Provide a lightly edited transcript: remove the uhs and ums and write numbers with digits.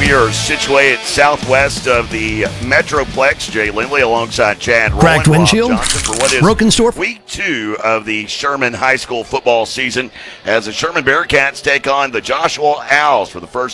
We are situated southwest of the Metroplex. Jay Lindley alongside Chad Rowland. Cracked windshield, Johnson for what is broken store. week 2 of the Sherman High School football season as the Sherman Bearcats take on the Joshua Owls for the first